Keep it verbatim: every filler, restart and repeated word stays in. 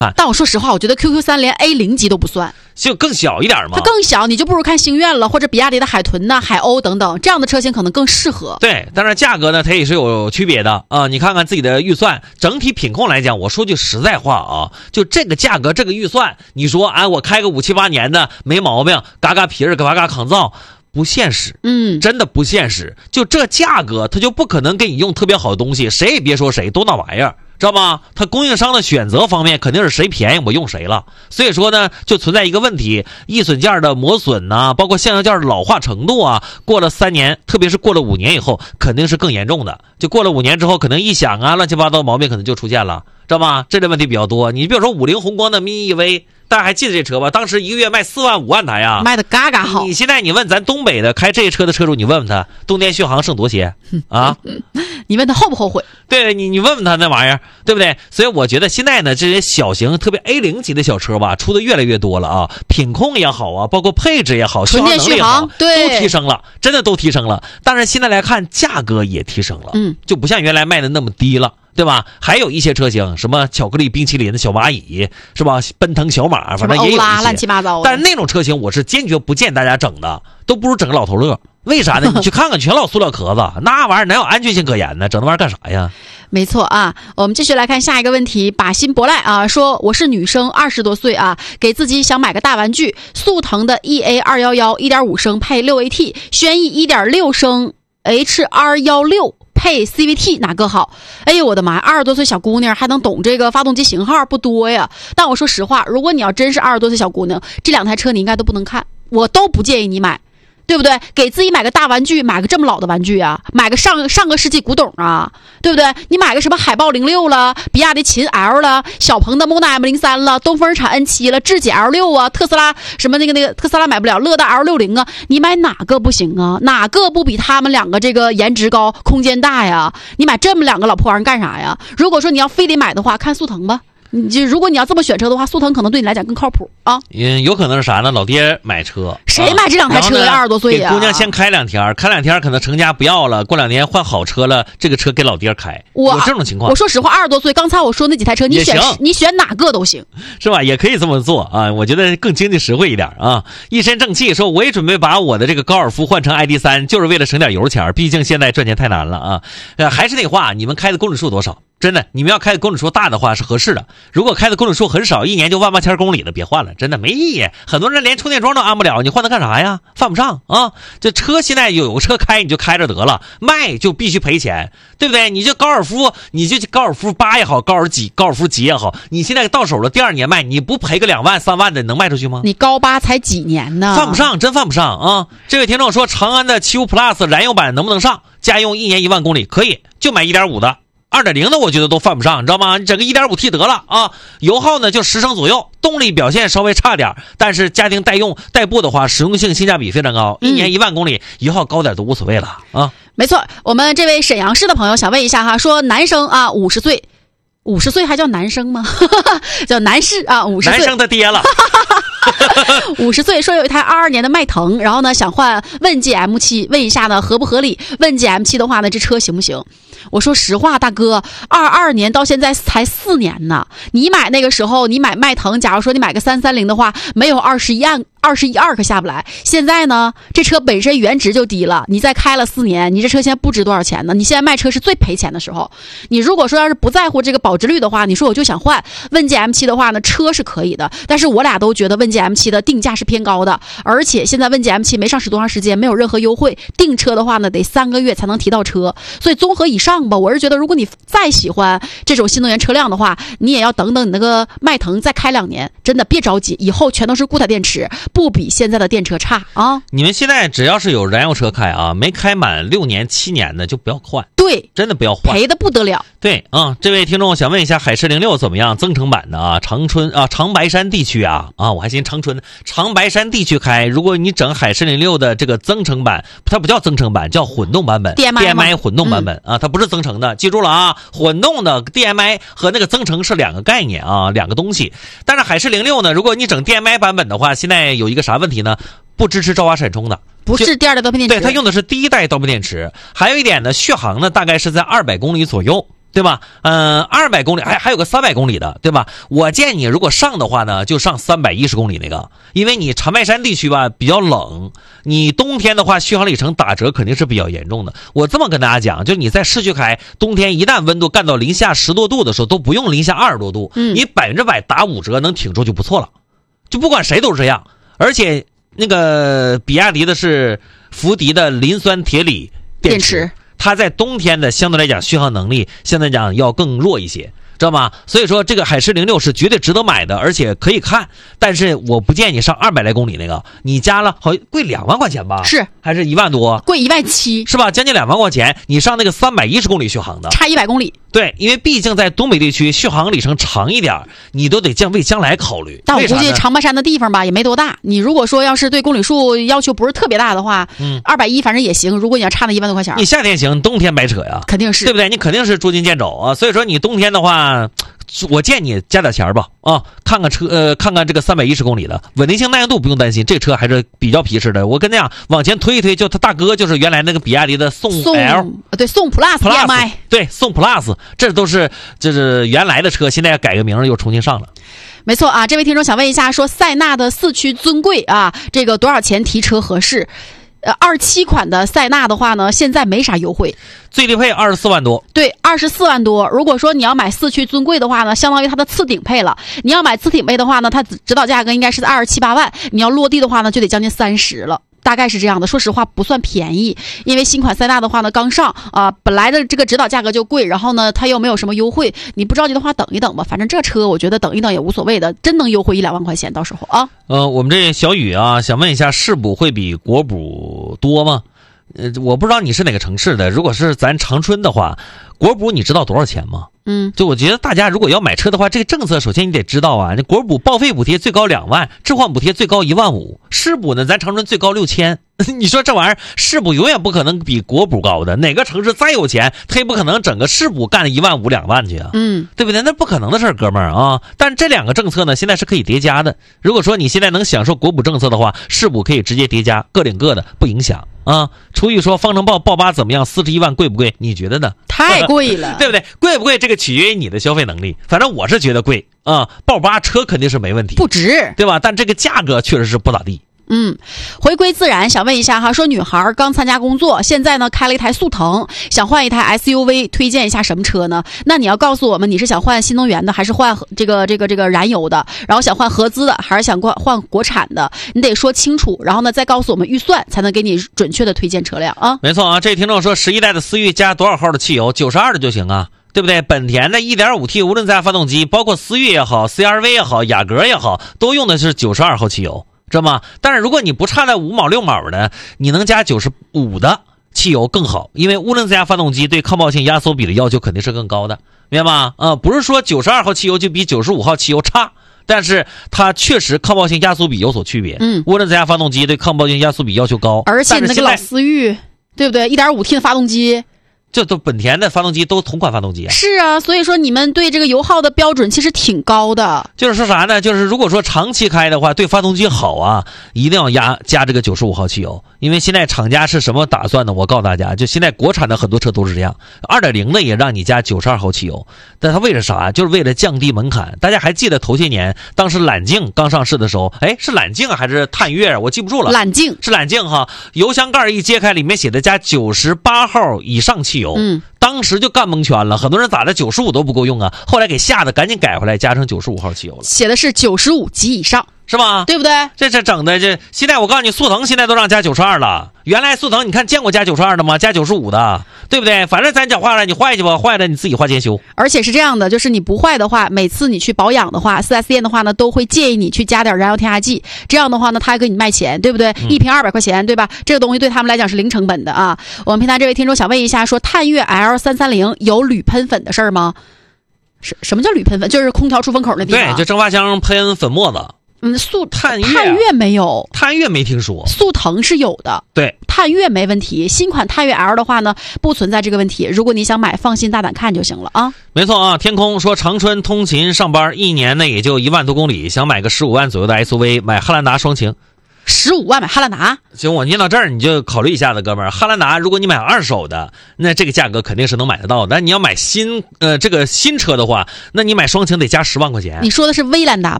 但我说实话，我觉得 Q Q 三连 A 零级都不算， 就更小一点嘛。 它更小，你就不如看星愿了，或者比亚迪的海豚呐、海鸥等等，这样的车型可能更适合。 对，但是价格呢，它也是有区别的啊、呃。你看看自己的预算，整体品控来讲，我说句实在话啊，就这个价格、这个预算，你说哎，我开个五七八年的没毛病，嘎嘎皮儿，嘎嘎抗造。不现实， 嗯， 真的不现实。就这价格，他就不可能给你用特别好的东西，谁也别说谁，都那玩意儿，知道吗？他供应商的选择方面，肯定是谁便宜我用谁了。所以说呢，就存在一个问题，易损件的磨损呐、啊，包括橡胶件的老化程度啊，过了三年，特别是过了五年以后，肯定是更严重的。就过了五年之后，可能异响啊，乱七八糟毛病可能就出现了，知道吗？这类问题比较多。你比如说五菱宏光的 mini E V。大家还记得这车吧？当时一个月卖四万五万台呀， 卖的嘎嘎好。 你现在你问咱东北的开这些车的车主，你问问他东电续航剩多些啊？ 你问他后不后悔？ 对你，你问问他那玩意儿，对不对？所以我觉得现在呢，这些小型特别 A 零级的小车吧，出的越来越多了啊，品控也好啊，包括配置也好， 纯电续航对都提升了，真的都提升了。但是现在来看，价格也提升了， 嗯， 就不像原来卖的那么低了。对吧？还有一些车型，什么巧克力冰淇淋的小蚂蚁，是吧？奔腾小马，反正也有一些乱七八糟的。 但是那种车型，我是坚决不建大家整的，都不如整个老头乐。为啥呢？你去看看，全老塑料壳子，那玩意儿哪有安全性可言呢？整那玩意儿干啥呀？ 没错啊，我们继续来看下一个问题。把心博赖啊说，我是女生，二十多岁啊，给自己想买个大玩具，速腾的 E A 二一一 一点五升配 六 A T， 轩逸 一点六升 H R 一六。配 C V T 哪个好？哎呦我的妈呀，二十多岁小姑娘还能懂这个发动机型号不多呀。但我说实话，如果你要真是二十多岁小姑娘，这两台车你应该都不能看，我都不建议你买，对不对？给自己买个大玩具，买个这么老的玩具啊，买个上上个世纪古董啊，对不对？你买个什么海豹零六了，比亚迪秦 L 了，小鹏的 Mona M 零三了，东风日产 N 七了，智己 L 六啊，特斯拉什么那个那个特斯拉买不了，乐大 L 六零啊，你买哪个不行啊？哪个不比他们两个这个颜值高，空间大呀？你买这么两个老破玩意儿干啥呀？如果说你要非得买的话，看速腾吧。你就如果你要这么选车的话，速腾可能对你来讲更靠谱啊。 嗯，有可能是啥呢？老爹买车， 谁买这两台车呀？二十多岁呀， 给姑娘先开两天，开两天可能成家不要了，过两年换好车了，这个车给老爹开， 我有这种情况。 我说实话，二十多岁，刚才我说那几台车，你选你选哪个都行， 是吧？也可以这么做啊，我觉得更经济实惠一点啊。一身正气说，我也准备把我的这个高尔夫换成 I D 三，就是为了省点油钱，毕竟现在赚钱太难了啊。呃，还是那话，你们开的公里数多少？真的，你们要开的公里数大的话是合适的。如果开的公里数很少，一年就万八千公里的，别换了，真的没意义。很多人连充电桩都安不了，你换它干啥呀？犯不上啊！这车现在有车开，你就开着得了，卖就必须赔钱，对不对？你就高尔夫，你就高尔夫八也好，高尔几高尔夫几也好，你现在到手了，第二年卖，你不赔个两万三万的，能卖出去吗？ 你高八才几年呢？ 犯不上，真犯不上啊！这位听众说，长安的七五 Plus 燃油版能不能上？家用一年一万公里可以，就买一点五的。二点零 的我觉得都犯不上，你知道吗？你整个 一点五 T 得了啊，油耗呢就十升左右，动力表现稍微差点，但是家庭代用代步的话，实用性性价比非常高，一年一万公里，油耗高点都无所谓了啊。 没错，我们这位沈阳市的朋友想问一下哈，说男生啊五十岁，五十岁还叫男生吗？叫男士啊，五十岁男生的爹了。 五十岁说有一台二二年的迈腾，然后呢想换问界 M 七，问一下呢合不合理？问界 M 七的话呢，这车行不行？我说实话，大哥，二二年到现在才四年呢。你买那个时候，你买迈腾，假如说你买个三三零的话，没有二十一万。二十一二可下不来。现在呢，这车本身原值就低了，你再开了四年，你这车现在不值多少钱呢？你现在卖车是最赔钱的时候。你如果说要是不在乎这个保值率的话，你说我就想换问界 M 七的话呢，车是可以的，但是我俩都觉得问界 M 七的定价是偏高的，而且现在问界 M 七没上市多长时间，没有任何优惠，订车的话呢得三个月才能提到车。所以综合以上吧，我是觉得如果你再喜欢这种新能源车辆的话，你也要等等你那个迈腾再开两年，真的别着急，以后全都是固态电池，不比现在的电车差啊！ 你们现在只要是有燃油车开啊，没开满六年七年的就不要换， 对， 真的不要换， 赔的不得了。 对啊、嗯，这位听众想问一下，海狮零六怎么样？增程版的啊，长春啊，长白山地区啊啊，我还寻长春长白山地区开。如果你整海狮零六的这个增程版，它不叫增程版，叫混动版本 D M I, D M I 混动版本、嗯、啊，它不是增程的，记住了啊，混动的 D M I 和那个增程是两个概念啊，两个东西。但是海狮零六呢，如果你整 D M I 版本的话，现在有一个啥问题呢？不支持昭华闪充的。 不是第二代刀片电池， 对，它用的是第一代刀片电池。还有一点呢，续航呢大概是在二百公里左右对吧？嗯，二百公里还还有个三百公里的，对吧？我建议你如果上的话呢，就上三百一十公里那个，因为你长白山地区吧比较冷，你冬天的话续航里程打折肯定是比较严重的。我这么跟大家讲，就是你在市区开，冬天一旦温度干到零下十多度的时候，都不用零下二十多度， 嗯， 你百分之百打五折能挺住就不错了，就不管谁都是这样。而且那个比亚迪的是福迪的磷酸铁锂电池。 电池它在冬天的相对来讲续航能力相对来讲要更弱一些，知道吗？所以说这个海狮零六是绝对值得买的，而且可以看，但是我不建议你上二百来公里那个，你加了好贵两万块钱吧？ 是还是一万多？ 贵一万七， 是吧？将近两万块钱，你上那个三百一十公里续航的， 差一百公里。 对，因为毕竟在东北地区续航里程长一点，你都得将为将来考虑。 但我估计长白山的地方吧也没多大，你如果说要是对公里数要求不是特别大的话，嗯，二百一反正也行。如果你要差那一万多块钱， 你夏天行，冬天白扯呀， 肯定是， 对不对？你肯定是捉襟见肘啊。所以说你冬天的话，我建议你加点钱吧，啊，看看车，呃，看看这个三百一十公里的稳定性、耐用度不用担心，这车还是比较皮实的。我跟你讲，往前推一推，就他大哥就是原来那个比亚迪的宋 L， 对，宋 Plus D M I， 对，宋 Plus， 这都是这是原来的车，现在改个名又重新上了。 没错啊，这位听众想问一下，说塞纳的四驱尊贵啊，这个多少钱提车合适？呃，二七款的塞纳的话呢，现在没啥优惠， 最低配二十四万多。 对，二十四万多。如果说你要买四驱尊贵的话呢，相当于它的次顶配了。你要买次顶配的话呢，它指导价格应该是在二十七八万，你要落地的话呢，就得将近三十了。大概是这样的，说实话不算便宜，因为新款塞纳的话呢刚上啊、呃，本来的这个指导价格就贵，然后呢它又没有什么优惠，你不着急的话等一等吧，反正这车我觉得等一等也无所谓的，真能优惠一两万块钱到时候啊。 呃，我们这小雨啊，想问一下，世补会比国补多吗？呃，我不知道你是哪个城市的，如果是咱长春的话，国补你知道多少钱吗？ 嗯， 就我觉得大家如果要买车的话，这个政策首先你得知道啊，这国补报废补贴最高两万，置换补贴最高一万五，世补呢咱长春最高六千。你说这玩意儿，世补永远不可能比国补高的，哪个城市再有钱，他也不可能整个世补干一万五两万去啊， 嗯， 对不对？那不可能的事儿，哥们儿啊。但这两个政策呢，现在是可以叠加的。如果说你现在能享受国补政策的话，世补可以直接叠加，各领各的，不影响啊。除以说方程豹豹八怎么样，四十一万贵不贵？你觉得呢？ 太贵了， 对不对？贵不贵？这个取决于你的消费能力。反正我是觉得贵啊，豹八车肯定是没问题， 不值， 对吧？但这个价格确实是不咋地。 嗯，回归自然，想问一下哈，说女孩刚参加工作，现在呢开了一台速腾，想换一台 S U V， 推荐一下什么车呢？那你要告诉我们，你是想换新能源的，还是换这个这个这个燃油的？然后想换合资的，还是想换换国产的？你得说清楚，然后呢再告诉我们预算，才能给你准确的推荐车辆啊。 没错啊，这听众说十一代的思域加多少号的汽油？九十二的就行啊。对不对？本田的 一点五 T 无论在发动机，包括思域也好 ，C R V 也好，雅阁也好，都用的是九十二号汽油。知道吗？但是如果你不差那五毛六毛的，你能加九十五的汽油更好，因为涡轮增压发动机对抗爆性压缩比的要求肯定是更高的，明白吗？啊、呃，不是说九十二号汽油就比九十五号汽油差，但是它确实抗爆性压缩比有所区别。 嗯， 涡轮增压发动机对抗爆性压缩比要求高， 而且那个老思域，对不对？ 一点五 T 的发动机。 这都本田的发动机都同款发动机啊。 是啊，所以说你们对这个油耗的标准其实挺高的。 就是说啥呢？就是如果说长期开的话，对发动机好啊，一定要压加这个九十五号汽油。因为现在厂家是什么打算呢？我告诉大家，就现在国产的很多车都是这样， 二点零 的也让你加九十二号汽油。但它为了啥？就是为了降低门槛。大家还记得头些年当时揽境刚上市的时候，哎，是揽境还是探岳？我记不住了。 揽境是揽境哈，油箱盖一揭开，里面写的加九十八号以上汽油。 嗯。 当时就干蒙圈了，很多人咋的九十五都不够用啊，后来给吓得赶紧改回来，加成九十五号汽油了， 写的是九十五及以上， 是吧？ 对不对？ 这这整的这，现在我告诉你，速腾现在都让加九十二了，原来速腾你看见过加九十二的吗？加九十五的，对不对？反正咱讲话了，你坏去吧，坏了你自己花钱修。 而且是这样的，就是你不坏的话，每次你去保养的话 ，四 S 店的话呢，都会建议你去加点燃油添加剂，这样的话呢，他还给你卖钱，对不对？ 嗯、 一瓶二百块钱，对吧？这个东西对他们来讲是零成本的啊。我们平台这位听众想问一下，说探岳 L 三三零有铝喷粉的事儿吗？什什么叫铝喷粉？就是空调出风口那地方。 对，就蒸发箱喷粉末子。 嗯，速探岳探岳没有， 探岳没听说， 速腾是有的。 对， 探岳没问题。新款探岳 L 的话呢，不存在这个问题。如果你想买，放心大胆看就行了啊。 没错啊，天空说长春通勤上班一年呢也就一万多公里，想买个十五万左右的 S U V， 买汉兰达双擎。 十五万买汉兰达。 行，我念到这儿你就考虑一下子，哥们儿，汉兰达如果你买二手的，那这个价格肯定是能买得到的。但你要买新呃这个新车的话，那你买双擎得加十万块钱。 你说的是威兰达吧？